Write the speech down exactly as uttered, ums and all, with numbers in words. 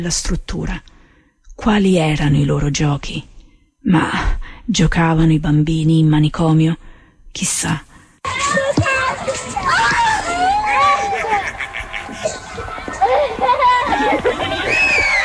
la struttura. Quali erano i loro giochi? Ma giocavano i bambini in manicomio? Chissà.